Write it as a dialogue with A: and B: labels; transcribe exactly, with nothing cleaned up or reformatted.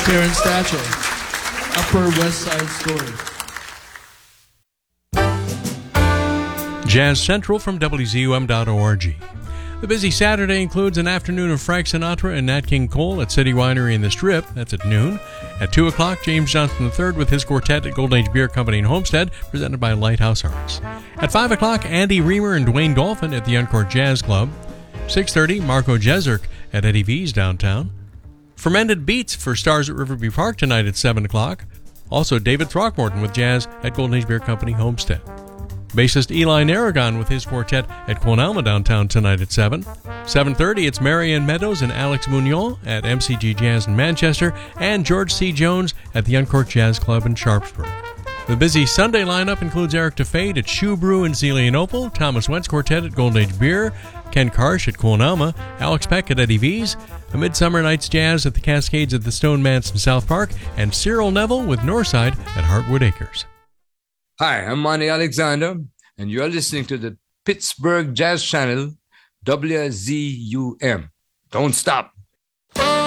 A: Karen Stachel, Upper West Side Story.
B: Jazz Central from W Z U M dot org. The busy Saturday includes an afternoon of Frank Sinatra and Nat King Cole at City Winery in the Strip. That's at noon. At two o'clock, James Johnson the third with his quartet at Golden Age Beer Company in Homestead, presented by Lighthouse Arts. At five o'clock, Andy Reamer and Dwayne Dolphin at the Encore Jazz Club. six thirty, Marco Jezerk at Eddie V's downtown. Fermented Beats for Stars at Riverview Park tonight at seven o'clock. Also, David Throckmorton with jazz at Golden Age Beer Company Homestead. Bassist Eli Narragon with his quartet at Quonalma downtown tonight at seven. seven thirty, it's Marianne Meadows and Alex Mugnon at M C G Jazz in Manchester, and George C. Jones at the Uncork Jazz Club in Sharpsburg. The busy Sunday lineup includes Eric DeFade at Shoe Brew in Zelienople, Thomas Wentz Quartet at Golden Age Beer, Ken Karsh at Quonalma, Alex Peck at Eddie V's, A Midsummer Night's Jazz at the Cascades at the Stone Manse in South Park, and Cyril Neville with Northside at Heartwood Acres.
C: Hi, I'm Monty Alexander, and you're listening to the Pittsburgh Jazz Channel, W Z U M. Don't stop.